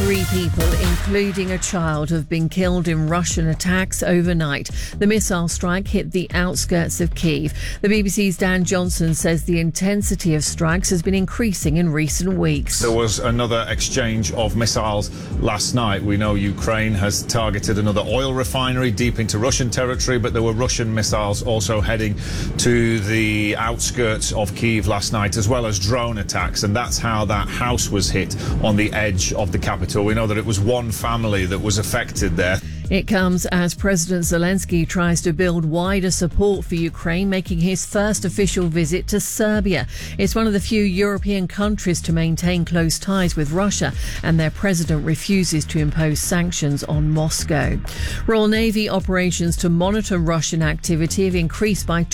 3 people, including a child, have been killed in Russian attacks overnight. The missile strike hit the outskirts of Kyiv. The BBC's Dan Johnson says the intensity of strikes has been increasing in recent weeks. There was another exchange of missiles last night. We know Ukraine has targeted another oil refinery deep into Russian territory, but there were Russian missiles also heading to the outskirts of Kyiv last night, as well as drone attacks, and that's how that house was hit on the edge of the capital. We know that it was one family that was affected there. It comes as President Zelensky tries to build wider support for Ukraine, making his first official visit to Serbia. It's one of the few European countries to maintain close ties with Russia, and their president refuses to impose sanctions on Moscow. Royal Navy operations to monitor Russian activity have increased by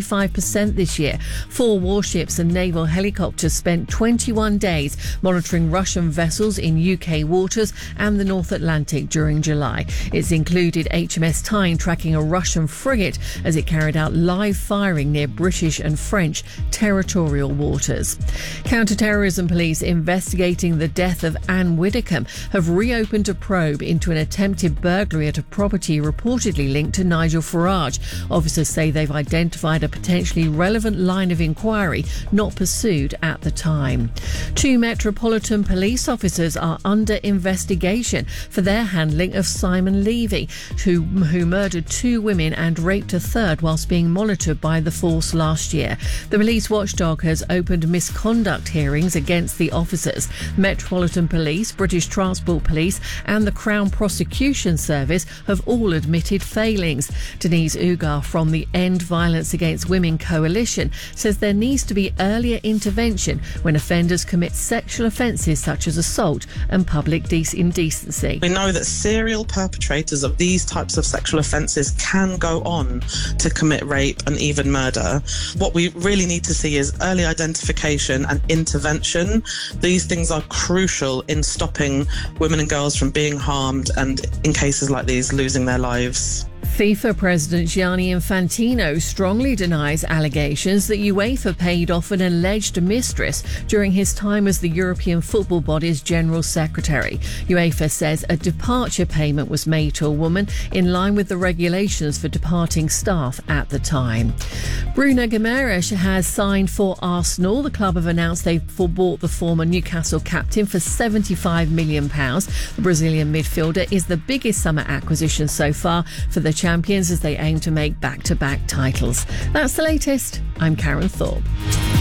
25% this year. 4 warships and naval helicopters spent 21 days monitoring Russian vessels in UK waters and the North Atlantic during July. It's included HMS Tyne tracking a Russian frigate as it carried out live firing near British and French territorial waters. Counter-terrorism police investigating the death of Anne Widdecombe have reopened a probe into an attempted burglary at a property reportedly linked to Nigel Farage. Officers say they've identified a potentially relevant line of inquiry not pursued at the time. 2 Metropolitan Police officers are under investigation for their handling of Simon Levy, who murdered 2 women and raped a third whilst being monitored by the force last year. The police watchdog has opened misconduct hearings against the officers. Metropolitan Police, British Transport Police and the Crown Prosecution Service have all admitted failings. Denise Ugar from the End Violence Against Women Coalition says there needs to be earlier intervention when offenders commit sexual offences such as assault and public indecency. We know that serial perpetrators of these types of sexual offences can go on to commit rape and even murder. What we really need to see is early identification and intervention. These things are crucial in stopping women and girls from being harmed and, in cases like these, losing their lives. FIFA President Gianni Infantino strongly denies allegations that UEFA paid off an alleged mistress during his time as the European football body's General Secretary. UEFA says a departure payment was made to a woman in line with the regulations for departing staff at the time. Bruno Guimaraes has signed for Arsenal. The club have announced they've bought the former Newcastle captain for £75 million. The Brazilian midfielder is the biggest summer acquisition so far for the champions as they aim to make back-to-back titles. That's the latest. I'm Karen Thorpe.